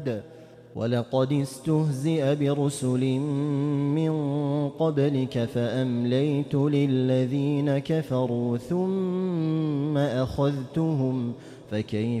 ولقد استهزئ برسل من قبلك فأمليت للذين كفروا ثم أخذتهم فكيف